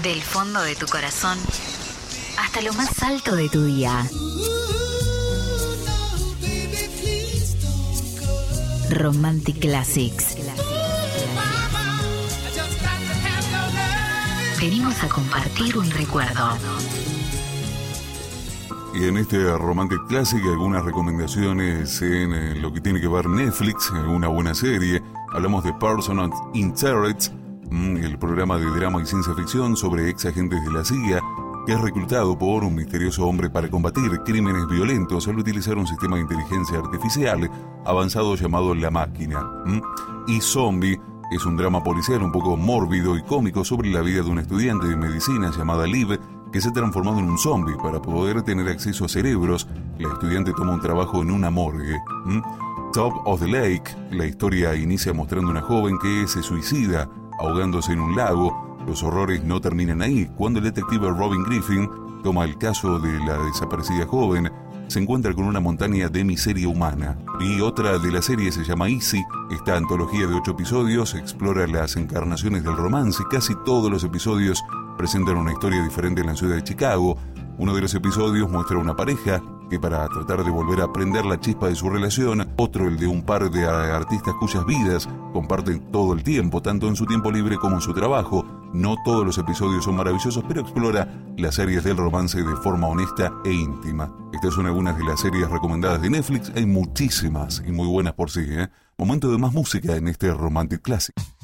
Del fondo de tu corazón hasta lo más alto de tu día. Romantic Classics. Venimos a compartir un recuerdo. Y en este Romantic Classic algunas recomendaciones en lo que tiene que ver Netflix, una buena serie. Hablamos de Person of Interest, el programa de drama y ciencia ficción sobre ex agentes de la CIA que es reclutado por un misterioso hombre para combatir crímenes violentos al utilizar un sistema de inteligencia artificial avanzado llamado La Máquina. Y Zombie es un drama policial un poco mórbido y cómico sobre la vida de una estudiante de medicina llamada Liv que se ha transformado en un zombie. Para poder tener acceso a cerebros, la estudiante toma un trabajo en una morgue. Top of the Lake, la historia inicia mostrando a una joven que se suicida ahogándose en un lago. Los horrores no terminan ahí. Cuando el detective Robin Griffin toma el caso de la desaparecida joven, se encuentra con una montaña de miseria humana. Y otra de las series se llama Easy. Esta antología de 8 episodios explora las encarnaciones del romance. Casi todos los episodios presentan una historia diferente en la ciudad de Chicago. Uno de los episodios muestra a una pareja que, para tratar de volver a prender la chispa de su relación, otro el de un par de artistas cuyas vidas comparten todo el tiempo, tanto en su tiempo libre como en su trabajo. No todos los episodios son maravillosos, pero explora las áreas del romance de forma honesta e íntima. Estas son algunas de las series recomendadas de Netflix. Hay muchísimas y muy buenas por sí, Momento de más música en este Romantic Classic.